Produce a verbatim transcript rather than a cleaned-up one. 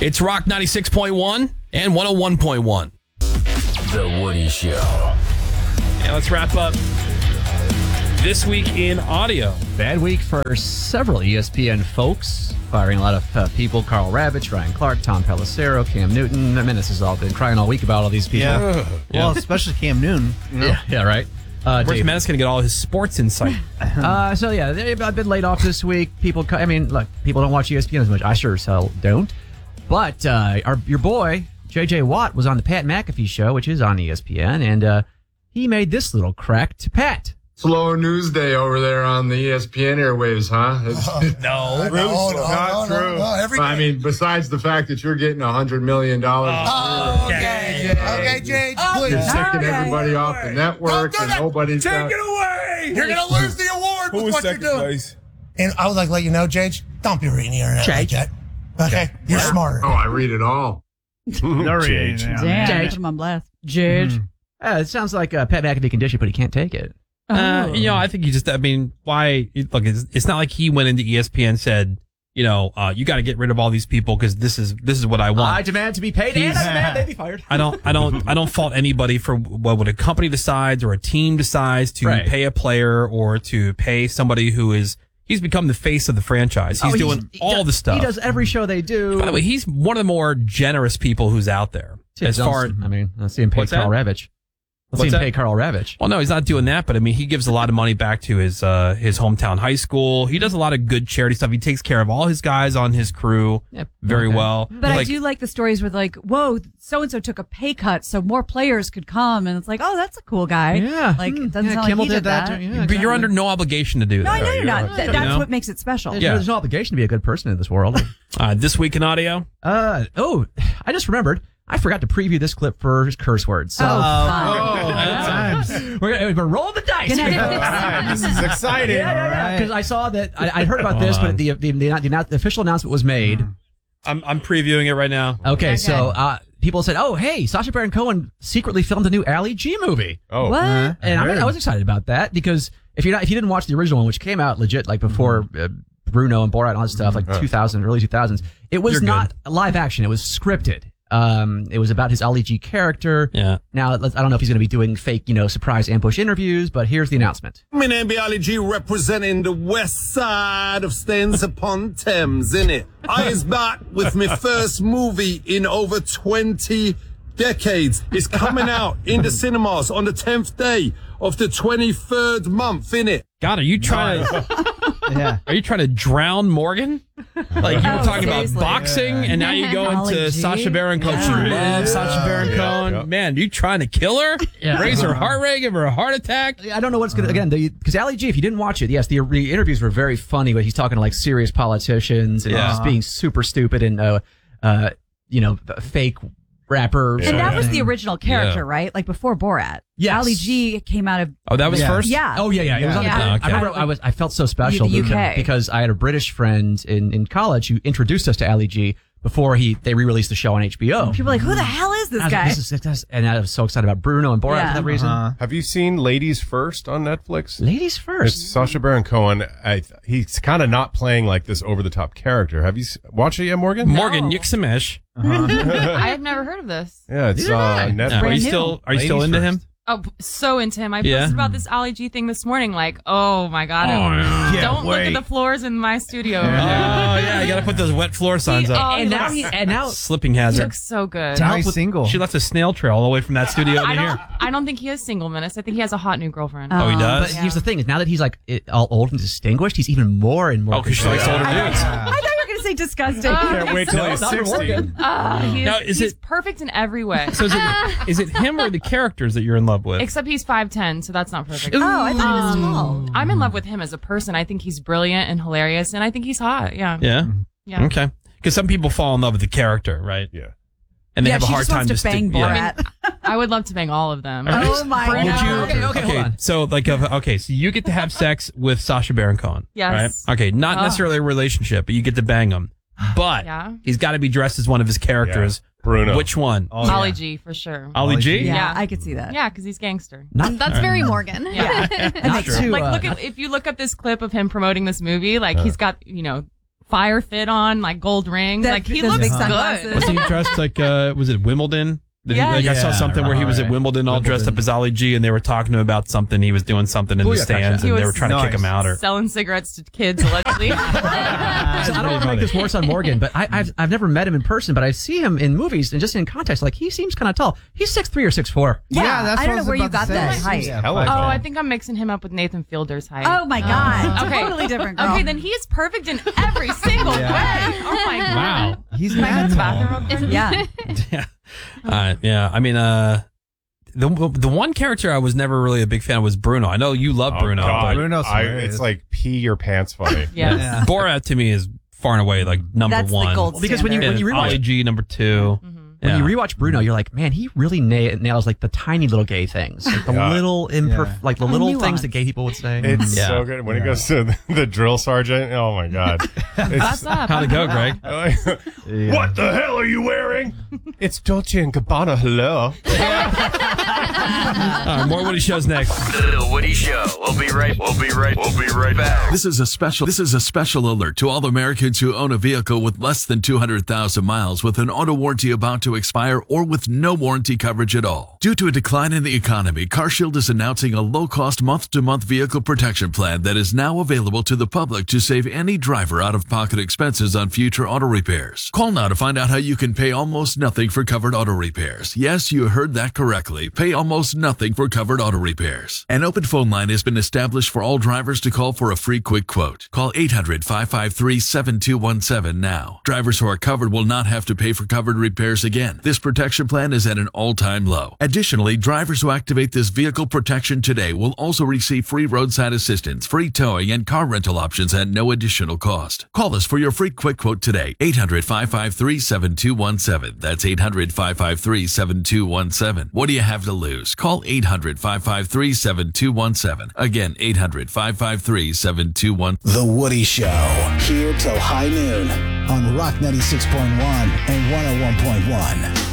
It's Rock ninety-six point one and one oh one point one. The Woody Show. Yeah, let's wrap up this week in audio. Bad week for several E S P N folks. Firing a lot of uh, people. Carl Ravitch, Ryan Clark, Tom Pelissero, Cam Newton. I mean, this has all been crying all week about all these people. Yeah. Yeah. Well, especially Cam Newton. You know? Yeah, yeah, right. Uh, Where's Dave- Matt's going to get all his sports insight? Uh, so yeah, they- I've been laid off this week. People, co- I mean, look, people don't watch E S P N as much. I sure as hell don't. But uh, our your boy J J Watt was on the Pat McAfee show, which is on E S P N, and uh, he made this little crack to Pat. Slow news day over there on the E S P N airwaves, huh? It's No. no, no, not no, true. no, no, every- I mean, besides the fact that you're getting a hundred million dollars, Oh, okay. Okay, Jay, please. you're taking Okay. everybody off the network, Don't do and that. nobody's got. away! You're going to lose the award Who with was what you're second doing. place? And I would like to let you know, Jage, don't be reading the internet like that. Okay? You're smarter. Oh, I read it all. No reading. Damn, Jade. put him on blast. Jade. Uh, it sounds like uh, Pat McAfee can dish it, but he can't take it. Uh, you know, I think you just, I mean, why, look, it's, it's not like he went into E S P N and said, you know, uh, you got to get rid of all these people because this is, this is what I want. I demand to be paid, and He's- I demand they be fired. I don't, I don't, I don't fault anybody for what what a company decides or a team decides to Right. pay a player or to pay somebody who is, he's become the face of the franchise. He's Oh, doing he all does- the stuff. He does every show they do. By the way, he's one of the more generous people who's out there. Tim as far, Johnson. I mean, let's see him pay What's Carl that? Ravitch. Let's What's see him that? pay Carl Ravitch. well, no, he's not doing that, but I mean, he gives a lot of money back to his, uh, his hometown high school. He does a lot of good charity stuff. He takes care of all his guys on his crew Yep. very Okay. well. But I Like, do like the stories with like, whoa, so and so took a pay cut so more players could come, and it's like, oh, that's a cool guy. Yeah. like Hmm. it doesn't Yeah, sound Kimmel like he did that. too. Yeah, but you're exactly. under no obligation to do No, that. I know you're not. Th- You that's know? what makes it special. There's, Yeah. there's no obligation to be a good person in this world. Uh, this week in audio. uh oh, I just remembered. I forgot to preview this clip for curse words. So Oh, uh, we're, gonna, we're rolling the dice. Can I- yeah, This is exciting. yeah, yeah. Because I saw that I, I heard about this, but the the, the the the official announcement was made. I'm I'm previewing it right now. Okay, so uh, people said, "Oh, hey, Sacha Baron Cohen secretly filmed a new Ali G movie," Oh. What? and I, I was excited about that because if you're not, if you didn't watch the original one, which came out legit like before uh, Bruno and Borat and all that stuff, like two thousand, early two thousands, it was You're good. not live action; it was scripted. Um, it was about his Ali G character. Yeah. Now, let's, I don't know if he's going to be doing fake, you know, surprise ambush interviews, but here's the announcement. My name be Ali G, representing the west side of Staines upon Thames, innit? I is back with my first movie in over twenty decades. It's coming out in the cinemas on the tenth day of the twenty-third month, innit? God, are you trying to? Yeah. Are you trying to drown Morgan? Like you were Oh, talking seriously. about boxing, and now you go Ali into G? Sacha Baron Cohen. Yeah. She loves Sacha Baron Yeah, Cohen. yeah. Man, are you trying to kill her? Yeah. Raise her heart rate, give her a heart attack? I don't know what's going to, again, because Ali G, if you didn't watch it, yes, the, the interviews were very funny, but he's talking to like serious politicians and Yeah. just being super stupid and, uh, uh, you know, fake rapper. And sort that of was thing. the original character, Yeah. right? Like before Borat. Yes. Ali G came out of Oh, that was Yeah. first? yeah. Oh yeah, yeah. It was on the, Yeah. Okay. I remember I was I felt so special The U K. because, because I had a British friend in, in college who introduced us to Ali G before he they re-released the show on H B O. People were like, who the hell is this I was like, guy? this is- this is- and I was so excited about Bruno and Borat Yeah. for that reason. Have you seen Ladies First on Netflix? Ladies It's first. Sacha Baron Cohen. I, he's kind of not playing like this over the top character. Have you s- watched it yet, Morgan? Morgan No. Yiksamish. I have never heard of this. Yeah, it's Neither uh, did I. Netflix. Are you Brand new. still are you still Ladies into first. him? Oh, p- so into him. I Yeah. posted about this Ali G thing this morning. Like, oh my god, yeah. don't look at the floors in my studio. Oh yeah, you gotta put those wet floor signs He- up. oh, and he now looks- he and now Slipping He hazard. looks so good. To help Nice with- single. She left a snail trail all the way from that studio I to don't. here. I don't think he is single, Menace. I think he has a hot new girlfriend. Oh, he But does? here's the thing: is now that he's like it, all old and distinguished, he's even more and more. Oh, because she likes older dudes. I thought you were going to say disgusting. Can't wait till No, he's not for sixty. Morgan. Uh, he is, Now, is he's it- perfect in every way. So is it, is it him or the characters that you're in love with? Except he's five ten, so that's not perfect. Oh, I thought he was small. I'm in love with him as a person. I think he's brilliant and hilarious, and I think he's hot. Yeah. Yeah. Yeah. Okay. Because some people fall in love with the character, right? Yeah. And they Yeah, have a she hard just time wants to just bang to, Borat. yeah. I would love to bang all of them. Oh my Would god. you- Okay, okay, hold on. So like, if, okay, so you get to have sex with Sacha Baron Cohen, Yes. right? Okay, not Oh. necessarily a relationship, but you get to bang him. But Yeah. he's got to be dressed as one of his characters. Bruno. Which one? Ollie G for sure. Ali G? Yeah, Yeah. I could see that. Yeah, because he's gangster. Not, That's very Morgan. Yeah. not true. too, Like, uh, look at if you look up this clip of him promoting this movie, like he's got you know fire fit on, like gold rings. That- like he those looks big good. sunglasses. Was he dressed like, uh, was it Wimbledon? Did he- Yeah. like I saw Yeah, something where he was at right. Wimbledon all dressed up as Ali G, and they were talking to him about something. He was doing something in the Booyah, stands, Tasha. and He they were was trying to kick him out. Or Selling cigarettes to kids allegedly. So I don't want to make this worse on Morgan, but I, I've I've never met him in person, but I see him in movies and just in context, like he seems kind of tall. He's six three or six four. Yeah, Yeah, that's I what don't I know was where you about got to that say. height. Yeah, hella Oh, tall. I think I'm mixing him up with Nathan Fielder's height. Oh my God. Okay. Totally different girl. Okay, then he is perfect in every single way. Oh my god. wow. He's Can I go to the mad bathroom real quick? Yeah. yeah. Uh, yeah. I mean, uh, the the one character I was never really a big fan of was Bruno. I know you love Oh, Bruno, God. but Bruno's I, hilarious. it's like pee your pants funny. Yes. Yeah. Borat to me is far and away like number That's the one. gold Because when you when And you rewatch Ali G number two. when Yeah. you rewatch Bruno, you're like, man, he really na- nails like the tiny little gay things, like the Yeah. little imperf- Yeah. like the And little nuance. things that gay people would say. It's Yeah. so good when he goes to the, the drill sergeant. Oh my god! It's, What's up? How'd it go, Greg? What the hell are you wearing? It's Dolce and Gabbana. Hello. All right, more Woody Shows next. The Woody Show. We'll be right. We'll be right. We'll be right back. This is a special This is a special alert to all Americans who own a vehicle with less than two hundred thousand miles with an auto warranty about to expire or with no warranty coverage at all. Due to a decline in the economy, CarShield is announcing a low-cost month-to-month vehicle protection plan that is now available to the public to save any driver out-of-pocket expenses on future auto repairs. Call now to find out how you can pay almost nothing for covered auto repairs. Yes, you heard that correctly. Pay almost nothing for covered auto repairs. An open phone line has been established for all drivers to call for a free quick quote. Call eight hundred, five five three, seven two one seven now. Drivers who are covered will not have to pay for covered repairs again. This protection plan is at an all-time low. Additionally, drivers who activate this vehicle protection today will also receive free roadside assistance, free towing, and car rental options at no additional cost. Call us for your free quick quote today. eight hundred, five five three, seven two one seven. That's eight hundred, five five three, seven two one seven. What do you have to lose? Call eight hundred, five five three, seven two one seven. Again, eight hundred, five five three, seven two one seven. The Woody Show, here till high noon on Rock ninety-six point one and one oh one point one.